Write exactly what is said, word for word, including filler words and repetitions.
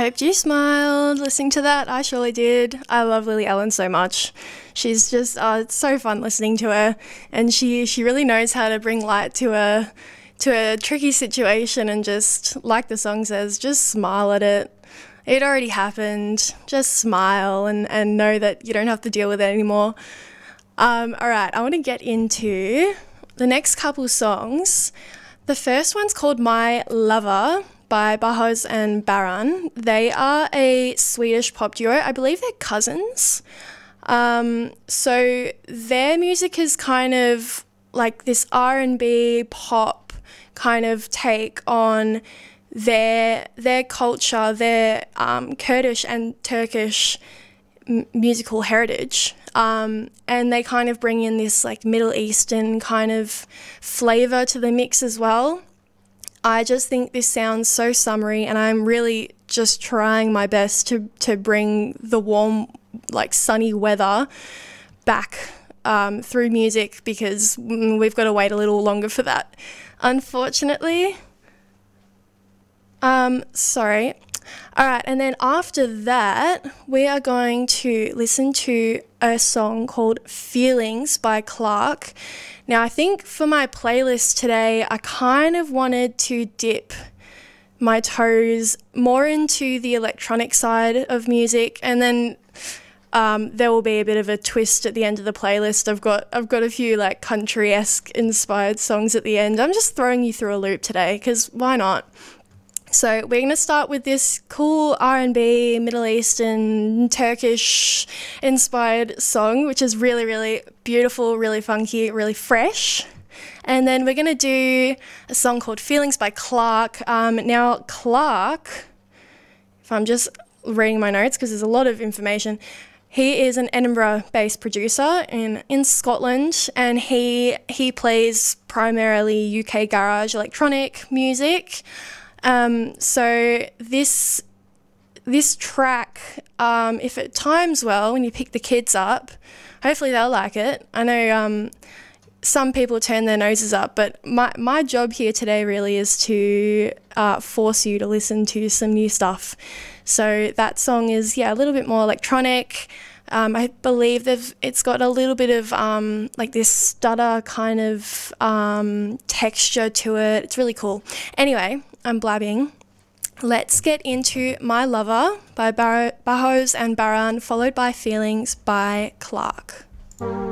hope you smiled listening to that. I surely did. I love Lily Allen so much. She's just, uh, it's so fun listening to her, and she, she really knows how to bring light to a, to a tricky situation, and just, like the song says, just smile at it. It already happened. Just smile and, and know that you don't have to deal with it anymore. Um, all right, I want to get into the next couple songs. The first one's called My Lover by Bauhaus and Baran. They are a Swedish pop duo. I believe they're cousins. Um, so their music is kind of like this R and B pop kind of take on their their culture, their um, Kurdish and Turkish m- musical heritage. Um, and they kind of bring in this like Middle Eastern kind of flavour to the mix as well. I just think this sounds so summery, and I'm really just trying my best to, to bring the warm, like sunny weather back um, through music, because we've got to wait a little longer for that, unfortunately. Um, sorry. All right, and then after that, we are going to listen to a song called Feelings by Clark. Now, I think for my playlist today, I kind of wanted to dip my toes more into the electronic side of music, and then um, there will be a bit of a twist at the end of the playlist. I've got I've got a few like country-esque inspired songs at the end. I'm just throwing you through a loop today, because why not? So we're going to start with this cool R and B, Middle Eastern, Turkish-inspired song, which is really, really beautiful, really funky, really fresh. And then we're going to do a song called Feelings by Clark. Um, now, Clark, if I'm just reading my notes because there's a lot of information, he is an Edinburgh-based producer in, in Scotland, and he he plays primarily U K garage electronic music. Um, so this this track, um, if it times well when you pick the kids up, hopefully they'll like it. I know um, some people turn their noses up, but my, my job here today really is to uh, force you to listen to some new stuff. So that song is, yeah, a little bit more electronic. Um, I believe they've, it's got a little bit of um, like this stutter kind of um, texture to it. It's really cool. Anyway, I'm blabbing. Let's get into My Lover by Bar- Bauhaus and Baran, followed by Feelings by Clark.